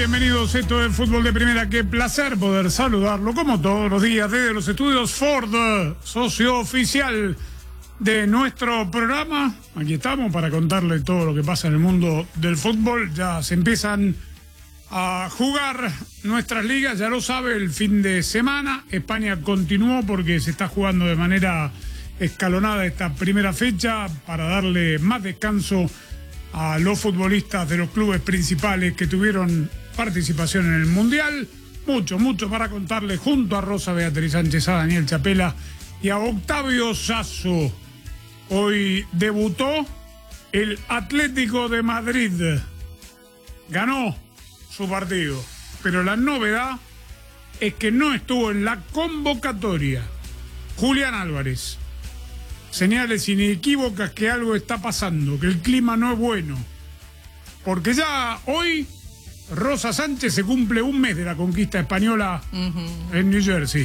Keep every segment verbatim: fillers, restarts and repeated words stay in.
bienvenidos. Esto es Fútbol de Primera. Qué placer poder saludarlo como todos los días desde los estudios Ford, socio oficial de nuestro programa. Aquí estamos para contarle todo lo que pasa en el mundo del fútbol. Ya se empiezan a jugar nuestras ligas, ya lo sabe, el fin de semana. España continuó porque se está jugando de manera escalonada esta primera fecha para darle más descanso a los futbolistas de los clubes principales que tuvieron participación en el Mundial. Mucho, mucho para contarle junto a Rosa Beatriz Sánchez, a Daniel Chapela y a Octavio Sasso. Hoy debutó el Atlético de Madrid. Ganó su partido, pero la novedad es que no estuvo en la convocatoria Julián Álvarez. Señales inequívocas que algo está pasando, que el clima no es bueno. Porque ya hoy Rosa Sánchez se cumple un mes de la conquista española uh-huh. en New Jersey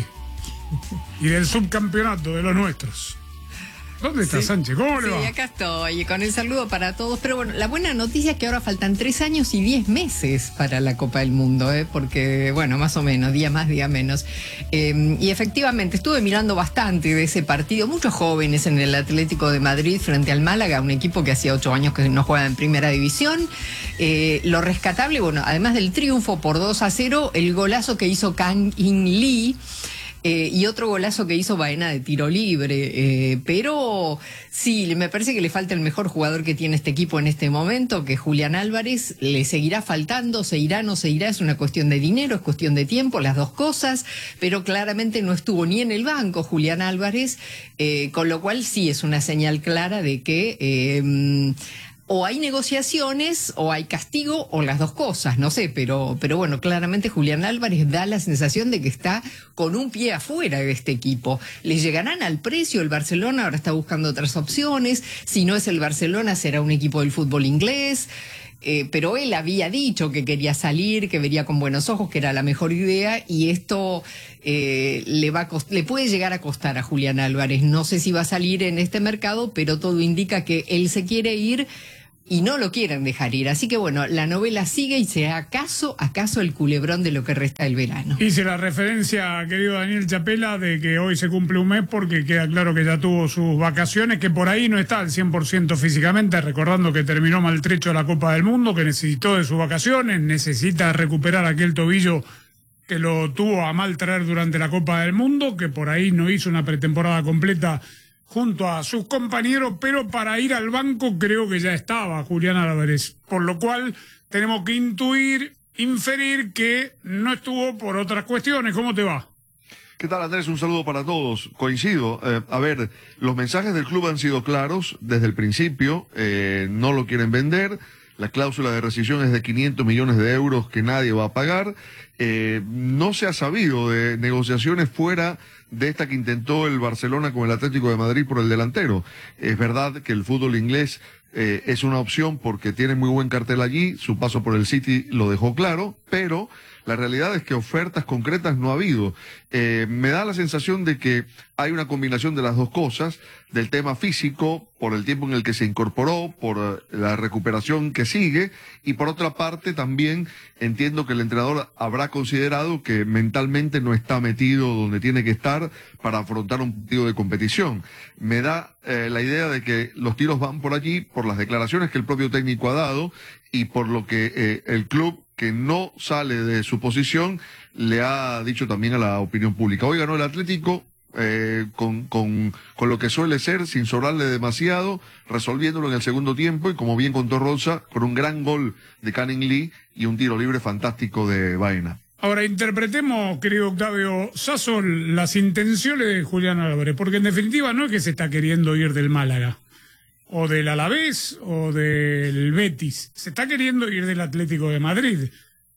y del subcampeonato de los nuestros. ¿Dónde está, sí, Sánchez? ¿Cómo le va? Sí, acá estoy, con el saludo para todos. Pero bueno, la buena noticia es que ahora faltan tres años y diez meses para la Copa del Mundo, ¿eh? Porque, bueno, más o menos, día más, día menos. Eh, y efectivamente, estuve mirando bastante de ese partido. Muchos jóvenes en el Atlético de Madrid frente al Málaga, un equipo que hacía ocho años que no juega en Primera División. Eh, lo rescatable, bueno, además del triunfo por dos a cero, el golazo que hizo Kang In Lee. Eh, y otro golazo que hizo Baena de tiro libre, eh, pero sí, me parece que le falta el mejor jugador que tiene este equipo en este momento, que es Julián Álvarez. Le seguirá faltando, se irá, no se irá, es una cuestión de dinero, es cuestión de tiempo, las dos cosas, pero claramente no estuvo ni en el banco Julián Álvarez, eh, con lo cual sí es una señal clara de que Eh, o hay negociaciones, o hay castigo, o las dos cosas, no sé, pero, pero bueno, claramente Julián Álvarez da la sensación de que está con un pie afuera de este equipo. ¿Le llegarán al precio? El Barcelona ahora está buscando otras opciones. Si no es el Barcelona, será un equipo del fútbol inglés. Eh, pero él había dicho que quería salir, que vería con buenos ojos, que era la mejor idea, y esto eh, le, va a cost- le puede llegar a costar a Julián Álvarez. No sé si va a salir en este mercado, pero todo indica que él se quiere ir y no lo quieren dejar ir. Así que bueno, la novela sigue y será acaso, acaso el culebrón de lo que resta del verano. Hice la referencia, querido Daniel Chapela, de que hoy se cumple un mes porque queda claro que ya tuvo sus vacaciones, que por ahí no está al cien por ciento físicamente, recordando que terminó maltrecho la Copa del Mundo, que necesitó de sus vacaciones, necesita recuperar aquel tobillo que lo tuvo a mal traer durante la Copa del Mundo, que por ahí no hizo una pretemporada completa junto a sus compañeros, pero para ir al banco creo que ya estaba Julián Álvarez, por lo cual tenemos que intuir, inferir que no estuvo por otras cuestiones. ¿Cómo te va? ¿Qué tal, Andrés? Un saludo para todos. Coincido. Eh, a ver, los mensajes del club han sido claros desde el principio. Eh, no lo quieren vender. La cláusula de rescisión es de quinientos millones de euros que nadie va a pagar. Eh, no se ha sabido de negociaciones fuera de esta que intentó el Barcelona con el Atlético de Madrid por el delantero. Es verdad que el fútbol inglés eh, es una opción porque tiene muy buen cartel allí, su paso por el City lo dejó claro, pero la realidad es que ofertas concretas no ha habido. Eh, me da la sensación de que hay una combinación de las dos cosas, del tema físico, por el tiempo en el que se incorporó, por la recuperación que sigue, y por otra parte también entiendo que el entrenador habrá considerado que mentalmente no está metido donde tiene que estar para afrontar un partido de competición. Me da eh, la idea de que los tiros van por allí, por las declaraciones que el propio técnico ha dado, y por lo que eh, el club, que no sale de su posición, le ha dicho también a la opinión pública. Hoy ganó el Atlético eh, con, con, con lo que suele ser, sin sobrarle demasiado, resolviéndolo en el segundo tiempo, y como bien contó Rosa, con un gran gol de Kang In Lee y un tiro libre fantástico de Baena. Ahora, interpretemos, querido Octavio Sasso, las intenciones de Julián Álvarez, porque en definitiva no es que se está queriendo ir del Málaga, o del Alavés, o del Betis. Se está queriendo ir del Atlético de Madrid.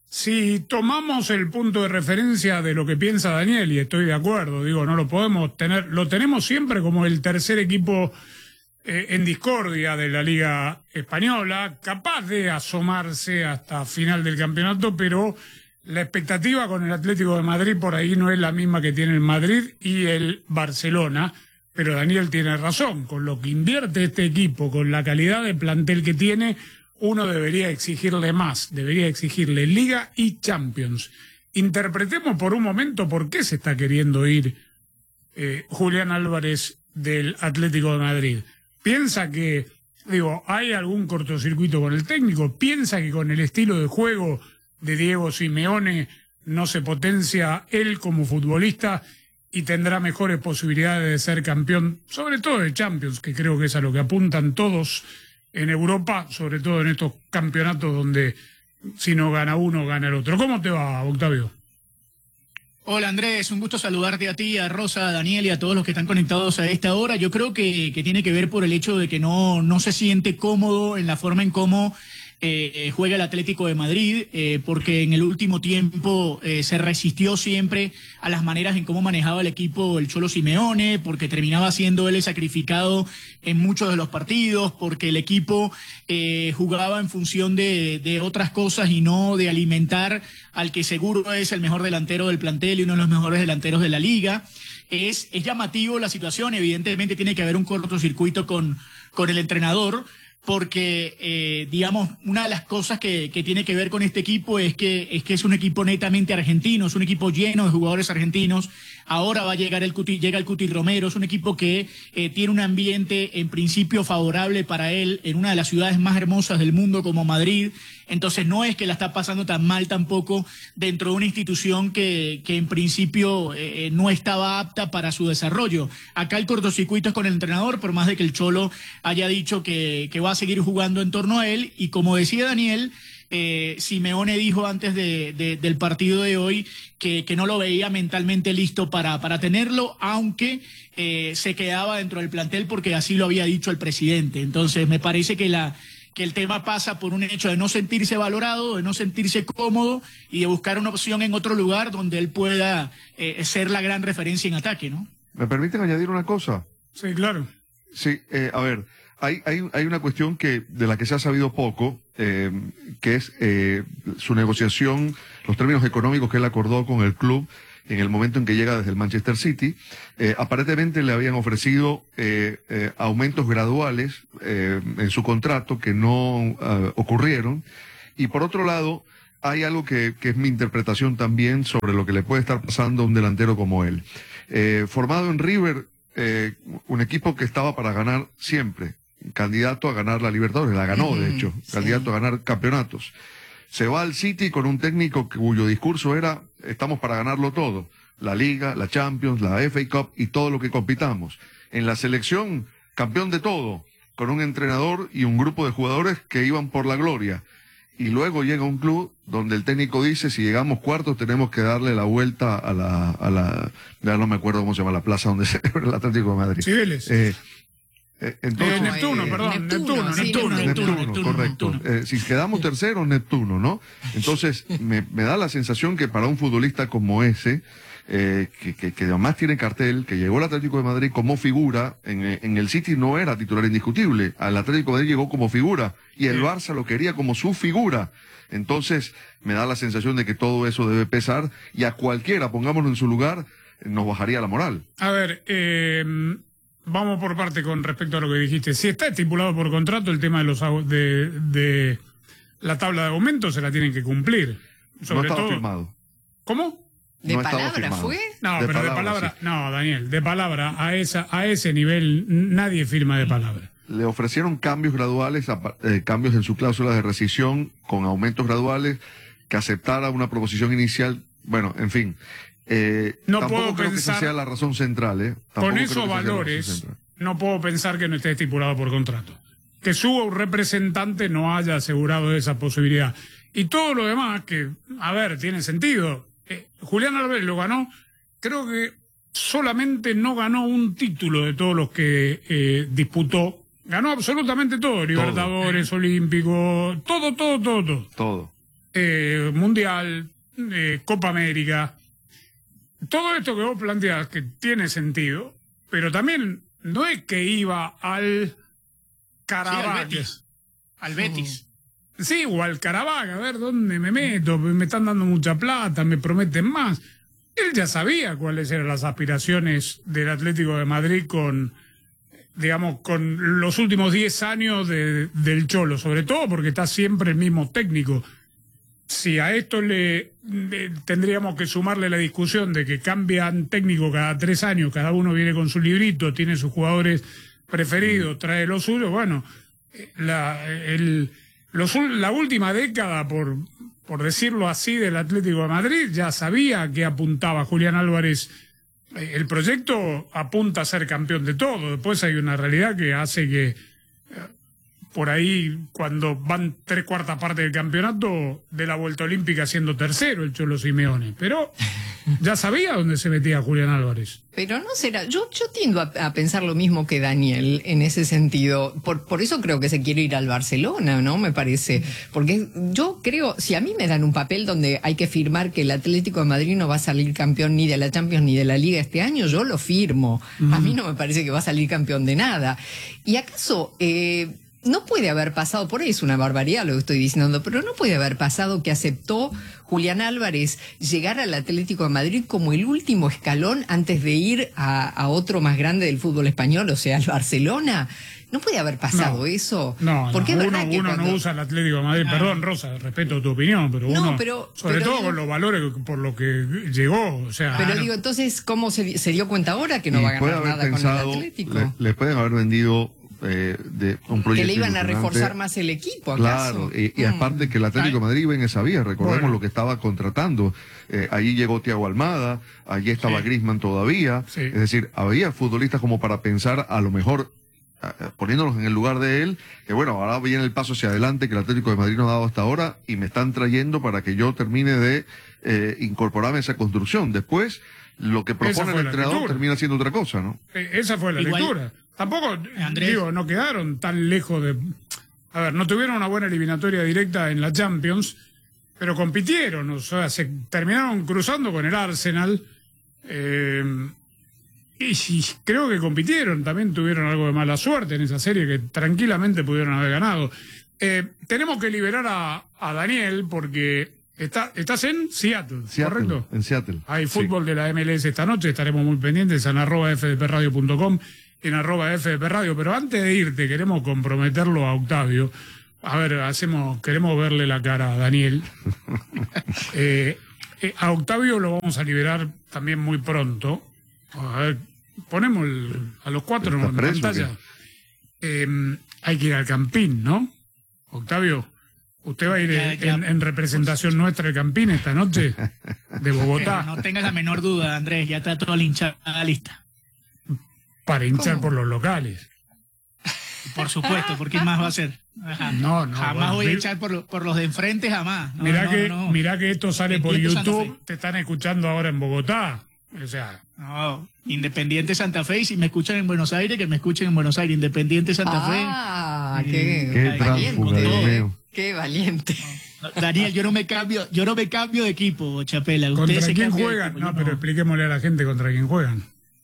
Si tomamos el punto de referencia de lo que piensa Daniel, y estoy de acuerdo, digo, no lo podemos tener, lo tenemos siempre como el tercer equipo eh, en discordia de la Liga Española, capaz de asomarse hasta final del campeonato, pero la expectativa con el Atlético de Madrid por ahí no es la misma que tiene el Madrid y el Barcelona. Pero Daniel tiene razón, con lo que invierte este equipo, con la calidad de plantel que tiene, uno debería exigirle más, debería exigirle Liga y Champions. Interpretemos por un momento por qué se está queriendo ir eh, Julián Álvarez del Atlético de Madrid. Piensa que, digo, hay algún cortocircuito con el técnico, piensa que con el estilo de juego de Diego Simeone no se potencia él como futbolista y tendrá mejores posibilidades de ser campeón, sobre todo de Champions, que creo que es a lo que apuntan todos en Europa, sobre todo en estos campeonatos donde si no gana uno, gana el otro. ¿Cómo te va, Octavio? Hola Andrés, un gusto saludarte a ti, a Rosa, a Daniel y a todos los que están conectados a esta hora. Yo creo que, que tiene que ver por el hecho de que no, no se siente cómodo en la forma en cómo eh, juega el Atlético de Madrid, eh, porque en el último tiempo eh, se resistió siempre a las maneras en cómo manejaba el equipo el Cholo Simeone, porque terminaba siendo él el sacrificado en muchos de los partidos, porque el equipo eh, jugaba en función de, de otras cosas y no de alimentar al que seguro es el mejor delantero del plantel y uno de los mejores delanteros de la liga. Es, es llamativo la situación, evidentemente tiene que haber un cortocircuito con, con el entrenador, porque, eh, digamos, una de las cosas que, que tiene que ver con este equipo es que, es que es un equipo netamente argentino, es un equipo lleno de jugadores argentinos. Ahora va a llegar el Cuti, llega el Cuti Romero, es un equipo que eh, tiene un ambiente en principio favorable para él en una de las ciudades más hermosas del mundo como Madrid. Entonces no es que la está pasando tan mal tampoco dentro de una institución que, que en principio eh, no estaba apta para su desarrollo. Acá el cortocircuito es con el entrenador, por más de que el Cholo haya dicho que, que va a seguir jugando en torno a él. Y como decía Daniel, eh, Simeone dijo antes de, de, del partido de hoy que, que no lo veía mentalmente listo para, para tenerlo, aunque eh, se quedaba dentro del plantel porque así lo había dicho el presidente. Entonces me parece que la... que el tema pasa por un hecho de no sentirse valorado, de no sentirse cómodo y de buscar una opción en otro lugar donde él pueda eh, ser la gran referencia en ataque, ¿no? ¿Me permiten añadir una cosa? Sí, claro. Sí, eh, a ver, hay, hay, hay una cuestión que de la que se ha sabido poco, eh, que es eh, su negociación, los términos económicos que él acordó con el club en el momento en que llega desde el Manchester City. Eh, aparentemente le habían ofrecido eh, eh, aumentos graduales eh, en su contrato que no uh, ocurrieron. Y por otro lado, hay algo que, que es mi interpretación también sobre lo que le puede estar pasando a un delantero como él. Eh, formado en River, eh, un equipo que estaba para ganar siempre, candidato a ganar la Libertadores, la ganó de hecho, sí. Candidato a ganar campeonatos. Se va al City con un técnico cuyo discurso era: estamos para ganarlo todo, la Liga, la Champions, la F A Cup y todo lo que compitamos. En la selección, campeón de todo, con un entrenador y un grupo de jugadores que iban por la gloria. Y luego llega un club donde el técnico dice: si llegamos cuartos tenemos que darle la vuelta a la, a la, ya no me acuerdo cómo se llama la plaza donde se celebra el Atlético de Madrid. Cibeles. Eh, Eh, entonces, eh, Neptuno, eh, perdón, Neptuno, Neptuno, sí, Neptuno, Neptuno, Neptuno, Neptuno, correcto. Neptuno. Eh, si quedamos terceros, Neptuno, ¿no? Entonces, me, me da la sensación que para un futbolista como ese, eh, que, que, que además tiene cartel, que llegó al Atlético de Madrid como figura, en, en el City no era titular indiscutible, al Atlético de Madrid llegó como figura, y el Barça lo quería como su figura. Entonces, me da la sensación de que todo eso debe pesar, y a cualquiera, pongámoslo en su lugar, nos bajaría la moral. A ver, eh... vamos por parte con respecto a lo que dijiste. Si está estipulado por contrato el tema de los de, de la tabla de aumentos, se la tienen que cumplir. Sobre no estaba todo... firmado. ¿Cómo? ¿De no estaba palabra firmado. fue? No, De pero palabra, de palabra, sí. no, Daniel, de palabra a esa a ese nivel nadie firma de palabra. Le ofrecieron cambios graduales, eh, cambios en su cláusula de rescisión con aumentos graduales, que aceptara una proposición inicial. Bueno, en fin. Eh, No tampoco puedo creo pensar- que esa sea la razón central, ¿eh? Tampoco Con creo esos que esa sea la razón valores, central. no puedo pensar que no esté estipulado por contrato. Que su representante no haya asegurado esa posibilidad. Y todo lo demás, que, a ver, tiene sentido. Eh, Julián Álvarez lo ganó, creo que solamente no ganó un título de todos los que eh, disputó. Ganó absolutamente todo, Libertadores, Olímpico, todo, todo, todo, todo. Todo. Eh, Mundial, eh, Copa América. Todo esto que vos planteás que tiene sentido, pero también no es que iba al Sí, al Caravaca. Betis. Al Betis. Sí, o al Caravaca, a ver dónde me meto, me están dando mucha plata, me prometen más. Él ya sabía cuáles eran las aspiraciones del Atlético de Madrid con digamos, con los últimos diez años de, del Cholo, sobre todo porque está siempre el mismo técnico. Si a esto le, le tendríamos que sumarle la discusión de que cambian técnico cada tres años, cada uno viene con su librito, tiene sus jugadores preferidos, trae los suyos, bueno, la, el, los, la última década, por, por decirlo así, del Atlético de Madrid, ya sabía que apuntaba Julián Álvarez. El proyecto apunta a ser campeón de todo. Después hay una realidad que hace que por ahí, cuando van tres cuartas partes del campeonato, de la vuelta olímpica siendo tercero el Cholo Simeone. Pero ya sabía dónde se metía Julián Álvarez. Pero no será, yo, yo tiendo a, a pensar lo mismo que Daniel en ese sentido. Por, por eso creo que se quiere ir al Barcelona, ¿no? Me parece. Porque yo creo, si a mí me dan un papel donde hay que firmar que el Atlético de Madrid no va a salir campeón ni de la Champions ni de la Liga este año, yo lo firmo. Mm. A mí no me parece que va a salir campeón de nada. ¿Y acaso eh, no puede haber pasado, por ahí es una barbaridad lo que estoy diciendo, pero no puede haber pasado que aceptó Julián Álvarez llegar al Atlético de Madrid como el último escalón antes de ir a, a otro más grande del fútbol español, o sea, al Barcelona? ¿No puede haber pasado no, eso? No, porque no, es uno, verdad que uno cuando... no usa el Atlético de Madrid. No. Perdón, Rosa, respeto tu opinión, pero no, uno, pero, sobre pero todo digo, con los valores por los que llegó. O sea, pero no. digo, entonces, ¿cómo se, se dio cuenta ahora que no y va a ganar nada pensado, con el Atlético? Le, le pueden haber vendido eh, de un proyecto que le iban a reforzar más el equipo, ¿acaso? Claro, y, y mm. aparte que el Atlético de Madrid iba en esa vía, recordemos bueno. lo que estaba contratando. Eh, allí llegó Thiago Almada, allí estaba sí. Griezmann todavía. Sí. Es decir, había futbolistas como para pensar a lo mejor, poniéndolos en el lugar de él, que bueno, ahora viene el paso hacia adelante que el Atlético de Madrid no ha dado hasta ahora y me están trayendo para que yo termine de eh, incorporarme a esa construcción. Después, lo que propone el entrenador termina siendo otra cosa, ¿no? Eh, esa fue la Igual, lectura. Tampoco, Andrés, digo, no quedaron tan lejos de... A ver, no tuvieron una buena eliminatoria directa en la Champions, pero compitieron, o sea, se terminaron cruzando con el Arsenal, eh... Y, y creo que compitieron, también tuvieron algo de mala suerte en esa serie que tranquilamente pudieron haber ganado. Eh, tenemos que liberar a, a Daniel porque está, estás en Seattle, Seattle, ¿correcto? En Seattle. Hay fútbol sí. de la M L S esta noche, estaremos muy pendientes en arroba f d p radio punto com, en arroba f d p radio, pero antes de irte queremos comprometerlo a Octavio. A ver, hacemos, queremos verle la cara a Daniel. eh, eh, a Octavio lo vamos a liberar también muy pronto. A ver, ponemos el, a los cuatro en pantalla. Eh, hay que ir al Campín, ¿no? Octavio, ¿usted va a ir ya, ya, en, en representación nuestra del Campín esta noche? De Bogotá. Pero no tengas la menor duda, Andrés, ya está toda la hinchada lista. Para hinchar ¿Cómo? Por los locales. Por supuesto, ¿por qué más va a ser? Ajá. No, no. Jamás bueno, voy a echar por, por los de enfrente, jamás. No, mirá, no, que, no. mirá que esto sale por YouTube, te están escuchando ahora en Bogotá. O sea... No, Independiente Santa Fe, y si me escuchan en Buenos Aires, que me escuchen en Buenos Aires. Independiente Santa Fe. Ah, qué, qué valiente. Qué valiente. No, Daniel, yo no me cambio, yo no me cambio de equipo, Chapela. ¿Contra quién juegan? No, no, pero expliquémosle a la gente contra quién juegan.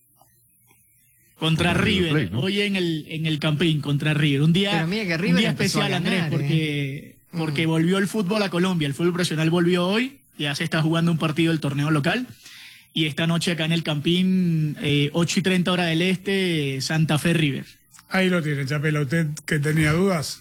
Contra River, Play, ¿no? Hoy en el en el Campín, contra River. Un día, pero mira que River un día especial, ganar, Andrés, porque, eh. porque mm. volvió el fútbol a Colombia. El fútbol profesional volvió hoy, ya se está jugando un partido del torneo local. Y esta noche acá en el Campín, eh, ocho y treinta hora del este, Santa Fe River. Ahí lo tiene, Chapela. Usted que tenía dudas,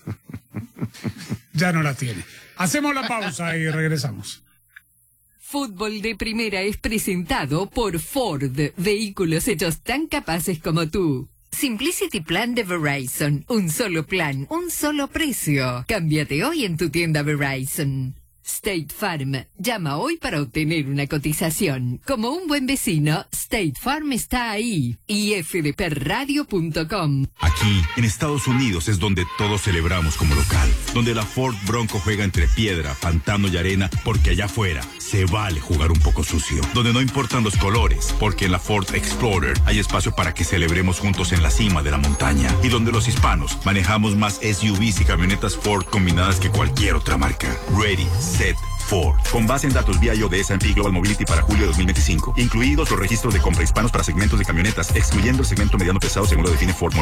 ya no las tiene. Hacemos la pausa y regresamos. Fútbol de Primera es presentado por Ford, vehículos hechos tan capaces como tú. Simplicity Plan de Verizon, un solo plan, un solo precio. Cámbiate hoy en tu tienda Verizon. State Farm, llama hoy para obtener una cotización. Como un buen vecino, State Farm está ahí. y f d p radio punto com. Aquí, en Estados Unidos, es donde todos celebramos como local. Donde la Ford Bronco juega entre piedra, pantano y arena, porque allá afuera se vale jugar un poco sucio. Donde no importan los colores, porque en la Ford Explorer hay espacio para que celebremos juntos en la cima de la montaña. Y donde los hispanos manejamos más S U Vs y camionetas Ford combinadas que cualquier otra marca. Ready, set, Ford. Con base en datos V I O de S and P Global Mobility para julio de dos mil veinticinco, incluidos los registros de compra hispanos para segmentos de camionetas, excluyendo el segmento mediano pesado según lo define Ford Motor.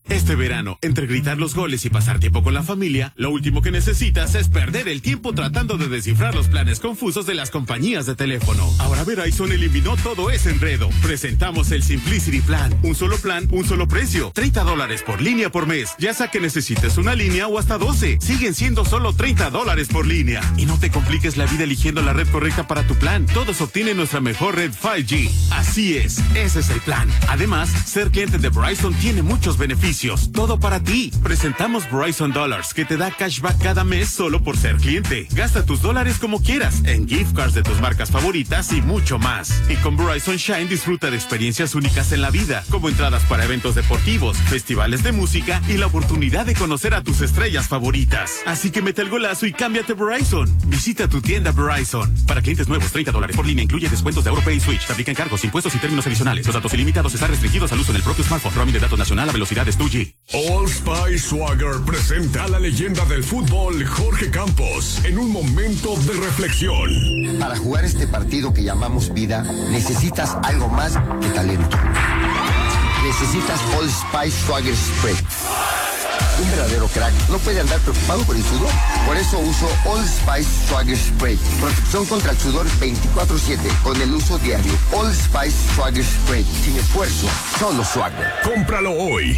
Este verano, entre gritar los goles y pasar tiempo con la familia, lo último que necesitas es perder el tiempo tratando de descifrar los planes confusos de las compañías de teléfono. Ahora Verizon eliminó todo ese enredo. Presentamos el Simplicity Plan. Un solo plan, un solo precio. treinta dólares por línea por mes. Ya sea que necesites una línea o hasta doce. Siguen siendo solo treinta dólares por línea. Y no te compliques la vida eligiendo la red correcta para tu plan. Todos obtienen nuestra mejor red cinco G. Así es, ese es el plan. Además, ser cliente de Verizon tiene muchos beneficios. Todo para ti. Presentamos Verizon Dollars, que te da cashback cada mes solo por ser cliente. Gasta tus dólares como quieras, en gift cards de tus marcas favoritas y mucho más. Y con Verizon Shine disfruta de experiencias únicas en la vida, como entradas para eventos deportivos, festivales de música y la oportunidad de conocer a tus estrellas favoritas. Así que mete el golazo y cámbiate Verizon. Visita tu tienda Verizon. Para clientes nuevos, treinta dólares por línea, incluye descuentos de AutoPay y Switch. Te aplican cargos, impuestos y términos adicionales. Los datos ilimitados están restringidos al uso en el propio smartphone. Roaming de datos nacional a velocidades dos G. Old Spice Swagger presenta a la leyenda del fútbol, Jorge Campos, en un momento de reflexión. Para jugar este partido que llamamos vida, necesitas algo más que talento. Necesitas Old Spice Swagger Spray. Un verdadero crack no puede andar preocupado por el sudor. Por eso uso Old Spice Swagger Spray. Protección contra el sudor veinticuatro siete con el uso diario. Old Spice Swagger Spray. Sin esfuerzo, solo Swagger. Cómpralo hoy.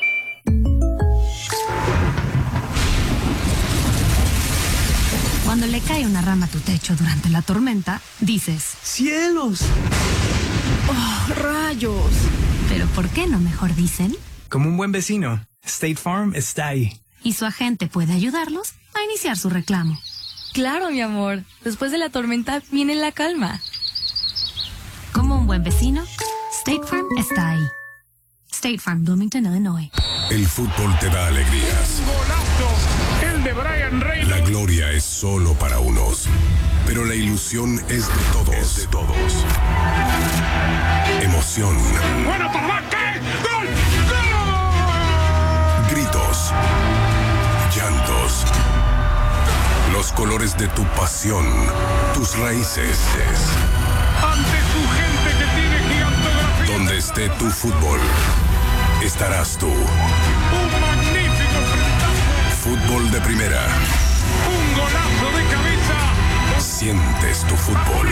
Cuando le cae una rama a tu techo durante la tormenta, dices: ¡cielos! ¡Oh, rayos! Pero ¿por qué no mejor dicen? Como un buen vecino, State Farm está ahí. Y su agente puede ayudarlos a iniciar su reclamo. Claro, mi amor. Después de la tormenta viene la calma. Como un buen vecino, State Farm está ahí. State Farm, Bloomington, Illinois. El fútbol te da alegrías. Golazo, el de Brian Reynolds. La gloria es solo para unos, pero la ilusión es de todos. Es de todos. Emoción. Bueno, papá, ¿qué? ¡Gol! ¡Gol! Gritos. Llantos. Los colores de tu pasión. Tus raíces. Ante su gente que tiene gigantografía. Donde esté tu fútbol, estarás tú. Un magnífico frentazo. Fútbol de primera. Un golazo de cabeza. Sientes tu fútbol.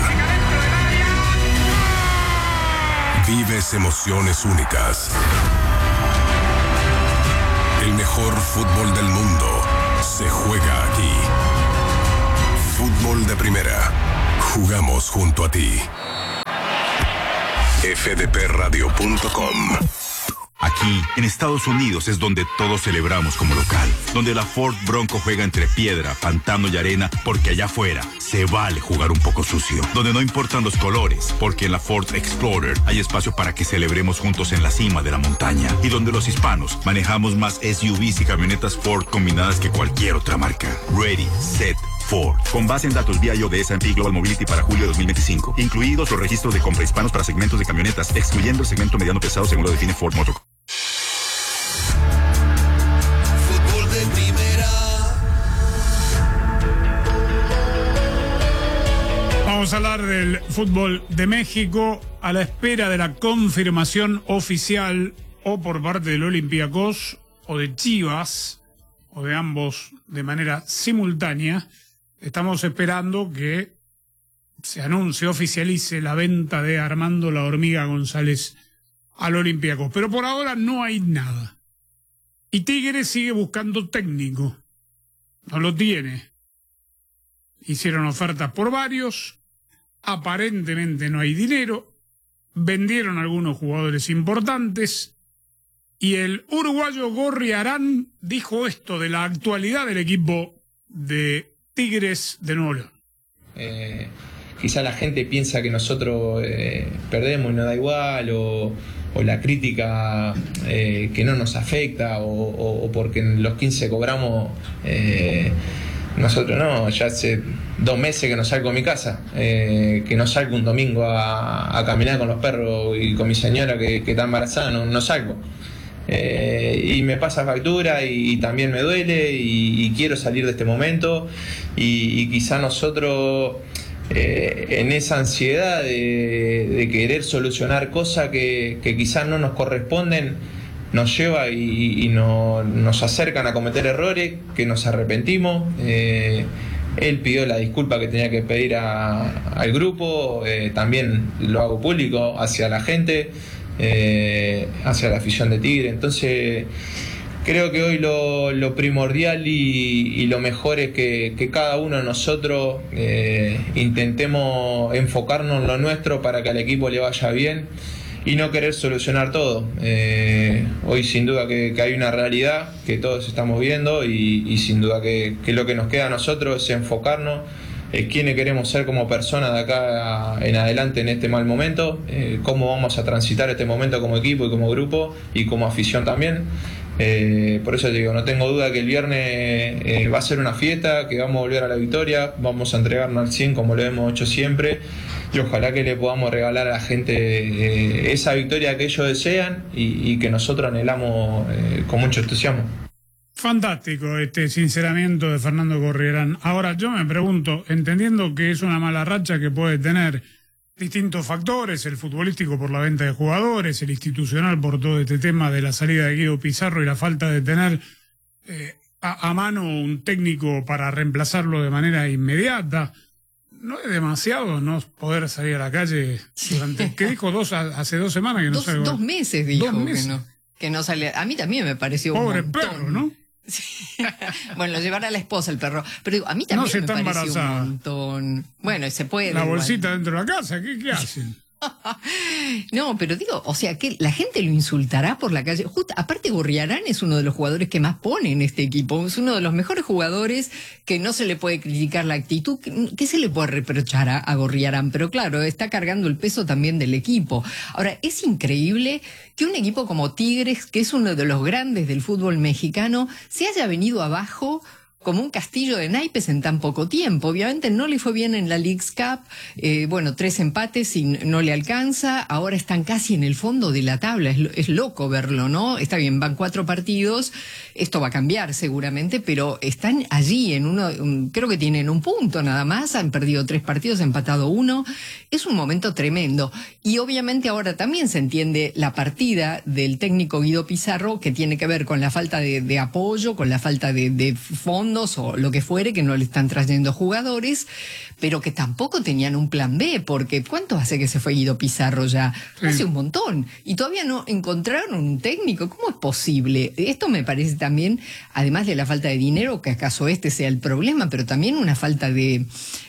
Vives emociones únicas. El mejor fútbol del mundo se juega aquí. Fútbol de primera. Jugamos junto a ti. F D P radio punto com. Aquí, en Estados Unidos, es donde todos celebramos como local. Donde la Ford Bronco juega entre piedra, pantano y arena, porque allá afuera se vale jugar un poco sucio. Donde no importan los colores, porque en la Ford Explorer hay espacio para que celebremos juntos en la cima de la montaña. Y donde los hispanos manejamos más S U Vs y camionetas Ford combinadas que cualquier otra marca. Ready, set, Ford. Con base en datos vía I O de S and P Global Mobility para julio de dos mil veinticinco. Incluidos los registros de compra hispanos para segmentos de camionetas, excluyendo el segmento mediano pesado según lo define Ford Motor. Fútbol de primera. Vamos a hablar del fútbol de México a la espera de la confirmación oficial o por parte del Olympiacos o de Chivas o de ambos de manera simultánea. Estamos esperando que se anuncie, oficialice la venta de Armando La Hormiga González al Olympiacos. Pero por ahora no hay nada. Y Tigres sigue buscando técnico. No lo tiene. Hicieron ofertas por varios. Aparentemente no hay dinero. Vendieron algunos jugadores importantes. Y el uruguayo Gorriarán dijo esto de la actualidad del equipo de Tigres de Nuevo León. Eh, quizá la gente piensa que nosotros eh, perdemos y nos da igual, o, o la crítica eh, que no nos afecta, o, o, o porque en los quince cobramos, eh, nosotros no. Ya hace dos meses que no salgo de mi casa, eh, que no salgo un domingo a, a caminar con los perros y con mi señora que, que está embarazada, no, no salgo. Eh, y me pasa factura y, y también me duele y, y quiero salir de este momento y, y quizá nosotros eh, en esa ansiedad de, de querer solucionar cosas que, que quizás no nos corresponden, nos lleva y, y no, nos acercan a cometer errores, que nos arrepentimos. Eh, él pidió la disculpa que tenía que pedir a, al grupo, eh, también lo hago público hacia la gente, eh, hacia la afición de Tigre. Entonces creo que hoy lo, lo primordial y, y lo mejor es que, que cada uno de nosotros eh, intentemos enfocarnos en lo nuestro para que al equipo le vaya bien y no querer solucionar todo. Eh, hoy sin duda que, que hay una realidad que todos estamos viendo y, y sin duda que, que lo que nos queda a nosotros es enfocarnos en quiénes queremos ser como personas de acá en adelante en este mal momento, eh, cómo vamos a transitar este momento como equipo y como grupo y como afición también. Eh, por eso te digo, no tengo duda que el viernes eh, va a ser una fiesta, que vamos a volver a la victoria, vamos a entregarnos al cien como lo hemos hecho siempre y ojalá que le podamos regalar a la gente eh, esa victoria que ellos desean y, y que nosotros anhelamos eh, con mucho entusiasmo. Fantástico este sinceramiento de Fernando Gorriarán. Ahora yo me pregunto, entendiendo que es una mala racha que puede tener distintos factores, el futbolístico por la venta de jugadores, el institucional por todo este tema de la salida de Guido Pizarro y la falta de tener eh, a, a mano un técnico para reemplazarlo de manera inmediata, ¿no es demasiado no poder salir a la calle durante, ¿qué dijo? Dos, hace dos semanas que no dos, salgo. Dos meses dijo dos meses. que no, que no sale. A mí también me pareció Pobre un montón. perro, ¿no? Bueno, lo llevará a la esposa el perro. Pero digo, a mí también no, se me está pareció embarazada. un montón. Bueno, se puede. La igual. bolsita dentro de la casa, ¿qué, qué hacen? No, pero digo, o sea, que la gente lo insultará por la calle. Justo, aparte, Gorriarán es uno de los jugadores que más pone en este equipo. Es uno de los mejores jugadores que no se le puede criticar la actitud. ¿Qué se le puede reprochar a, a Gorriarán? Pero claro, está cargando el peso también del equipo. Ahora, es increíble que un equipo como Tigres, que es uno de los grandes del fútbol mexicano, se haya venido abajo como un castillo de naipes en tan poco tiempo. Obviamente no le fue bien en la Leagues Cup, eh, bueno, tres empates y no le alcanza, ahora están casi en el fondo de la tabla, es, es loco verlo, ¿no? Está bien, van cuatro partidos, esto va a cambiar seguramente, pero están allí en uno, un, creo que tienen un punto nada más, han perdido tres partidos, empatado uno, es un momento tremendo. Y obviamente ahora también se entiende la partida del técnico Guido Pizarro, que tiene que ver con la falta de, de apoyo, con la falta de, de fondo, o lo que fuere, que no le están trayendo jugadores, pero que tampoco tenían un plan B, porque ¿cuánto hace que se fue Guido Pizarro ya? Sí. Hace un montón, y todavía no encontraron un técnico. ¿Cómo es posible? Esto me parece también, además de la falta de dinero, que acaso este sea el problema, pero también una falta de,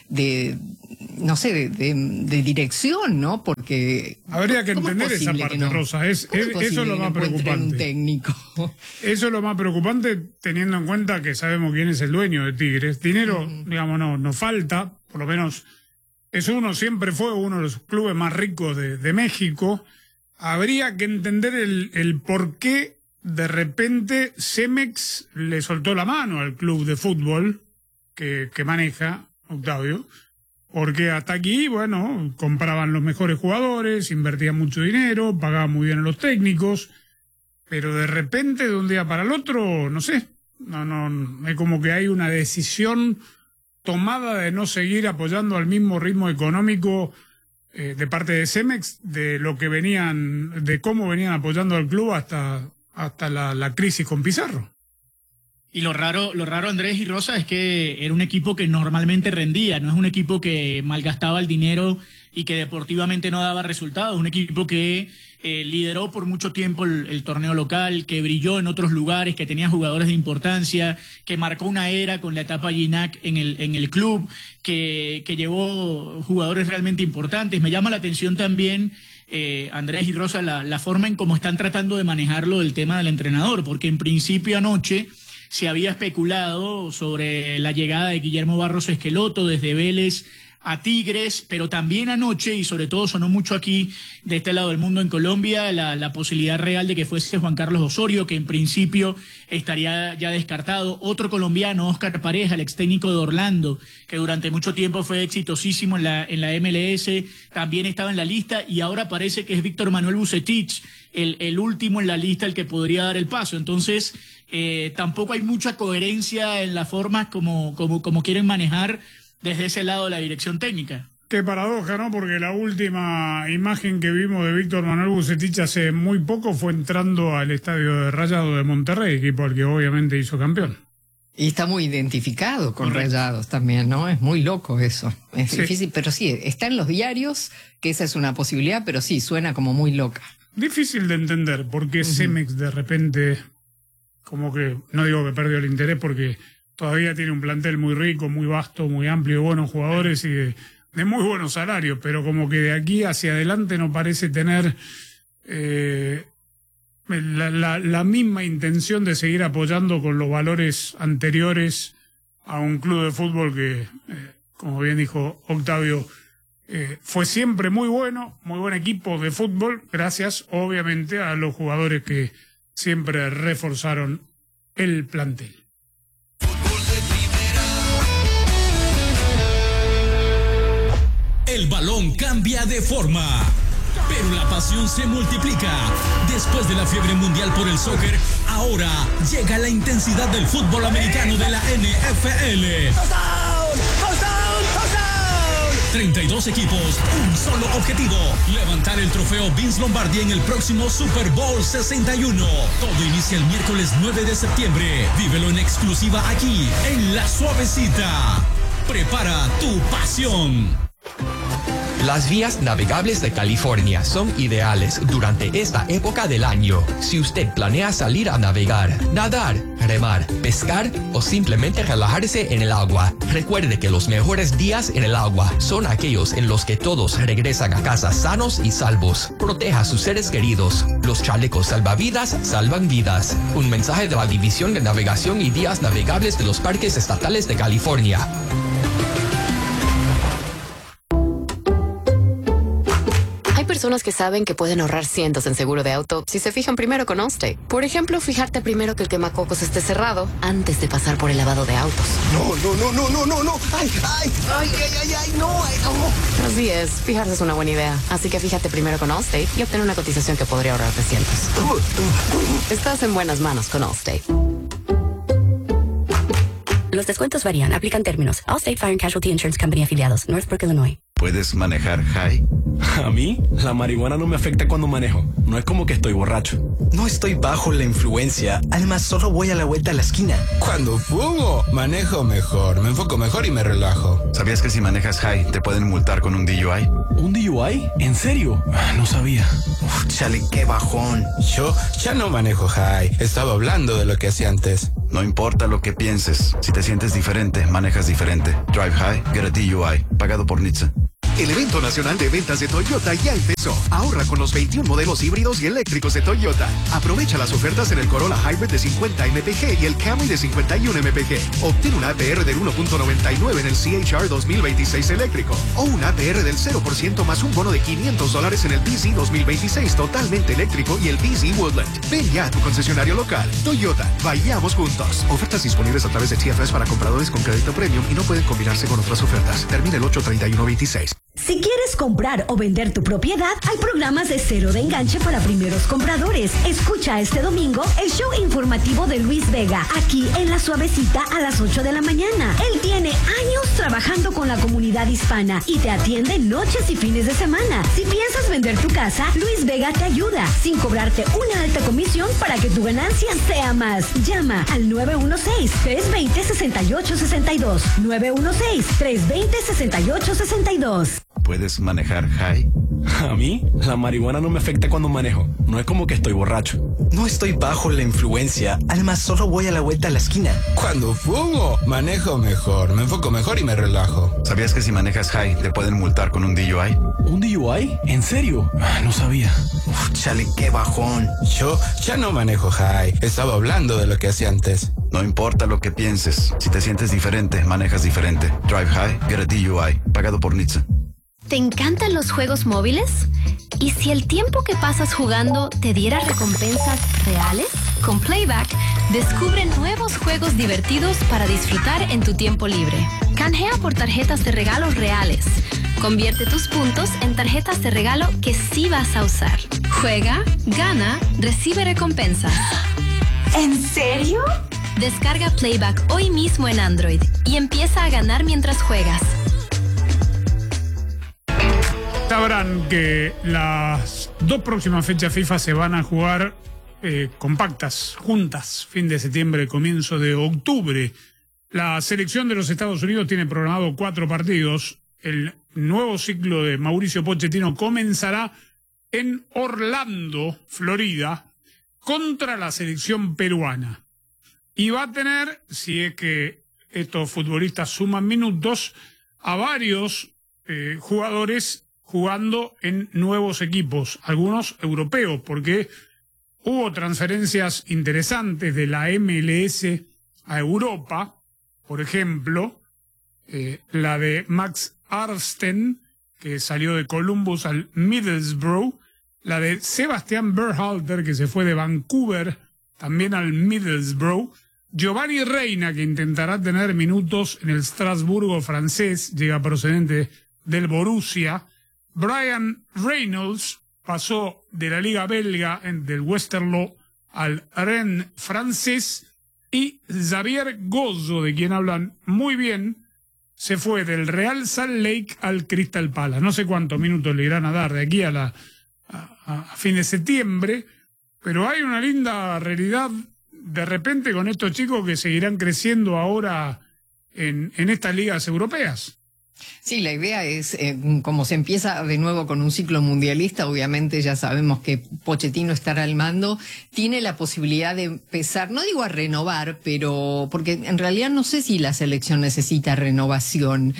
de no sé, de, de, de dirección, ¿no? Porque habría que entender es esa parte, no? Rosa. Es, es, es eso es lo más preocupante. Un técnico. Eso es lo más preocupante, teniendo en cuenta que sabemos quién es el dueño de Tigres. Dinero, uh-huh. digamos, no, no falta, por lo menos es uno, siempre fue uno de los clubes más ricos de, de México. Habría que entender el, el por qué de repente Cemex le soltó la mano al club de fútbol que, que maneja Octavio. Porque hasta aquí, bueno, compraban los mejores jugadores, invertían mucho dinero, pagaban muy bien a los técnicos, pero de repente, de un día para el otro, no sé, no, no, es como que hay una decisión tomada de no seguir apoyando al mismo ritmo económico eh, de parte de Cemex, de lo que venían, de cómo venían apoyando al club hasta, hasta la, la crisis con Pizarro. Y lo raro, lo raro, Andrés y Rosa, es que era un equipo que normalmente rendía, no es un equipo que malgastaba el dinero y que deportivamente no daba resultados, un equipo que eh, lideró por mucho tiempo el, el torneo local, que brilló en otros lugares, que tenía jugadores de importancia, que marcó una era con la etapa Ginac en el, en el club, que, que llevó jugadores realmente importantes. Me llama la atención también, eh, Andrés y Rosa, la, la forma en cómo están tratando de manejarlo del tema del entrenador, porque en principio anoche se había especulado sobre la llegada de Guillermo Barros Esqueloto desde Vélez a Tigres, pero también anoche, y sobre todo sonó mucho aquí de este lado del mundo en Colombia, la, la posibilidad real de que fuese Juan Carlos Osorio, que en principio estaría ya descartado. Otro colombiano, Oscar Pareja, el ex técnico de Orlando, que durante mucho tiempo fue exitosísimo en la, en la M L S, también estaba en la lista, y ahora parece que es Víctor Manuel Vucetich, el, el último en la lista, el que podría dar el paso. Entonces, eh, tampoco hay mucha coherencia en la forma como, como, como quieren manejar desde ese lado de la dirección técnica. Qué paradoja, ¿no? Porque la última imagen que vimos de Víctor Manuel Vucetich hace muy poco fue entrando al estadio de Rayados de Monterrey, equipo al que obviamente hizo campeón. Y está muy identificado con Correcto. Rayados también, ¿no? Es muy loco eso. Es Sí. difícil, pero sí, está en los diarios, que esa es una posibilidad, pero sí, suena como muy loca. Difícil de entender por qué Cemex de repente, como que, no digo que perdió el interés, porque todavía tiene un plantel muy rico, muy vasto, muy amplio, de buenos jugadores y de, de muy buenos salarios, pero como que de aquí hacia adelante no parece tener eh, la, la, la misma intención de seguir apoyando con los valores anteriores a un club de fútbol que, eh, como bien dijo Octavio, Eh, fue siempre muy bueno, muy buen equipo de fútbol, gracias obviamente a los jugadores que siempre reforzaron el plantel. El balón cambia de forma, pero la pasión se multiplica. Después de la fiebre mundial por el soccer, ahora llega la intensidad del fútbol americano de la N F L. treinta y dos equipos, un solo objetivo: levantar el trofeo Vince Lombardi en el próximo Super Bowl sesenta y uno. Todo inicia el miércoles nueve de septiembre. Vívelo en exclusiva aquí, en La Suavecita. Prepara tu pasión. Las vías navegables de California son ideales durante esta época del año. Si usted planea salir a navegar, nadar, remar, pescar o simplemente relajarse en el agua, recuerde que los mejores días en el agua son aquellos en los que todos regresan a casa sanos y salvos. Proteja a sus seres queridos. Los chalecos salvavidas salvan vidas. Un mensaje de la División de Navegación y Vías Navegables de los Parques Estatales de California. Hay personas que saben que pueden ahorrar cientos en seguro de auto si se fijan primero con Allstate. Por ejemplo, fijarte primero que el quemacocos esté cerrado antes de pasar por el lavado de autos. No, no, no, no, no, no, no. Ay, ay, ay, ay, ay, ay, no, ay, no. Así es, fijarse es una buena idea. Así que fíjate primero con Allstate y obtén una cotización que podría ahorrarte cientos. Estás en buenas manos con Allstate. Los descuentos varían. Aplican términos. Allstate Fire and Casualty Insurance Company afiliados. Northbrook, Illinois. ¿Puedes manejar high? A mí, la marihuana no me afecta cuando manejo. No es como que estoy borracho. No estoy bajo la influencia. Además, solo voy a la vuelta a la esquina. Cuando fumo, manejo mejor. Me enfoco mejor y me relajo. ¿Sabías que si manejas high te pueden multar con un D U I? ¿Un D U I? ¿En serio? No sabía. Uf, chale, qué bajón. Yo ya no manejo high. Estaba hablando de lo que hacía antes. No importa lo que pienses. Si te sientes diferente, manejas diferente. Drive high, get a D U I. Pagado por N H T S A. El evento nacional de ventas de Toyota ya empezó. Ahorra con los veintiún modelos híbridos y eléctricos de Toyota. Aprovecha las ofertas en el Corolla Hybrid de cincuenta M P G y el Camry de cincuenta y uno M P G. Obtén una A P R del uno punto noventa y nueve en el C H R dos mil veintiséis eléctrico o una A P R del cero por ciento más un bono de quinientos dólares en el B Z dos mil veintiséis totalmente eléctrico y el B Z Woodland. Ven ya a tu concesionario local. Toyota, vayamos juntos. Ofertas disponibles a través de T F S para compradores con crédito premium y no pueden combinarse con otras ofertas. Termina el ocho treinta y uno veintiséis. Si quieres comprar o vender tu propiedad, hay programas de cero de enganche para primeros compradores. Escucha este domingo el show informativo de Luis Vega, aquí en La Suavecita a las ocho de la mañana. Él tiene años trabajando con la comunidad hispana y te atiende noches y fines de semana. Si piensas vender tu casa, Luis Vega te ayuda, sin cobrarte una alta comisión para que tu ganancia sea más. Llama al nueve uno seis, tres dos cero, seis ocho seis dos. nueve uno seis, tres dos cero, seis ocho seis dos. ¿Puedes manejar high? A mí, la marihuana no me afecta cuando manejo. No es como que estoy borracho. No estoy bajo la influencia. Además, solo voy a la vuelta a la esquina. Cuando fumo, manejo mejor. Me enfoco mejor y me relajo. ¿Sabías que si manejas high te pueden multar con un D U I? ¿Un D U I? ¿En serio? No sabía. Uf, chale, qué bajón. Yo ya no manejo high. Estaba hablando de lo que hacía antes. No importa lo que pienses. Si te sientes diferente, manejas diferente. Drive high, get a D U I. Pagado por N H T S A. ¿Te encantan los juegos móviles? ¿Y si el tiempo que pasas jugando te diera recompensas reales? Con Playback, descubre nuevos juegos divertidos para disfrutar en tu tiempo libre. Canjea por tarjetas de regalo reales. Convierte tus puntos en tarjetas de regalo que sí vas a usar. Juega, gana, recibe recompensas. ¿En serio? Descarga Playback hoy mismo en Android y empieza a ganar mientras juegas. sabrán que las dos próximas fechas FIFA se van a jugar eh, compactas, juntas, fin de septiembre, comienzo de octubre. La selección de los Estados Unidos tiene programado cuatro partidos. El nuevo ciclo de Mauricio Pochettino comenzará en Orlando, Florida, contra la selección peruana. Y va a tener, si es que estos futbolistas suman minutos, a varios eh, jugadores jugando en nuevos equipos, algunos europeos, porque hubo transferencias interesantes de la M L S a Europa, por ejemplo, eh, la de Max Arsten, que salió de Columbus al Middlesbrough, la de Sebastián Berhalter, que se fue de Vancouver también al Middlesbrough, Giovanni Reina, que intentará tener minutos en el Strasburgo francés, llega procedente del Borussia, Brian Reynolds pasó de la liga belga, del Westerlo, al Rennes francés, y Xavier Gozzo, de quien hablan muy bien, se fue del Real Salt Lake al Crystal Palace. No sé cuántos minutos le irán a dar de aquí a, la, a, a fin de septiembre, pero hay una linda realidad de repente con estos chicos que seguirán creciendo ahora en, en estas ligas europeas. Sí, la idea es, eh, como se empieza de nuevo con un ciclo mundialista, obviamente ya sabemos que Pochettino estará al mando, tiene la posibilidad de empezar, no digo a renovar, pero porque en realidad no sé si la selección necesita renovación.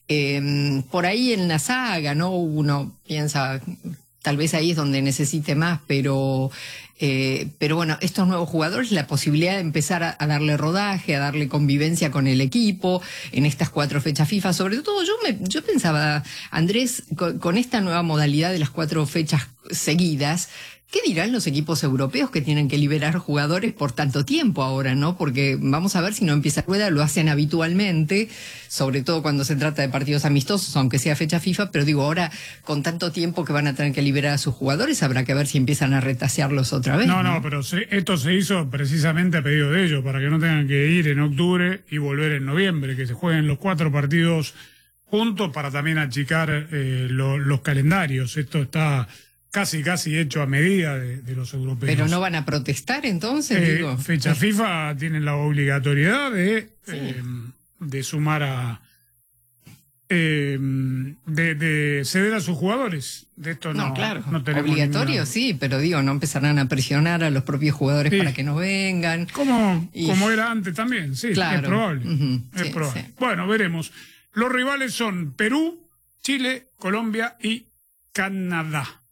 Eh, por ahí en la saga, ¿no? Uno piensa, tal vez ahí es donde necesite más, pero... Eh, pero bueno, estos nuevos jugadores, la posibilidad de empezar a, a darle rodaje, a darle convivencia con el equipo en estas cuatro fechas FIFA. Sobre todo yo me, yo pensaba, Andrés, con, con esta nueva modalidad de las cuatro fechas seguidas, ¿qué dirán los equipos europeos que tienen que liberar jugadores por tanto tiempo ahora, no? Porque vamos a ver si no empieza rueda, lo hacen habitualmente, sobre todo cuando se trata de partidos amistosos, aunque sea fecha FIFA, pero digo, ahora con tanto tiempo que van a tener que liberar a sus jugadores, habrá que ver si empiezan a retasearlos otra vez. No, no, no, pero se, esto se hizo precisamente a pedido de ellos, para que no tengan que ir en octubre y volver en noviembre, que se jueguen los cuatro partidos juntos para también achicar eh, lo, los calendarios. Esto está... casi, casi hecho a medida de, de los europeos. ¿Pero no van a protestar entonces? Eh, digo? Fecha FIFA tienen la obligatoriedad de, sí. eh, de sumar a... Eh, de, de ceder a sus jugadores. De esto no, no claro. No tenemos obligatorio, ninguna... sí, pero digo, no empezarán a presionar a los propios jugadores sí. para que no vengan. Como, y... como era antes también, sí, claro. es probable. Uh-huh. es sí, probable. Sí. Bueno, veremos. Los rivales son Perú, Chile, Colombia y Canadá.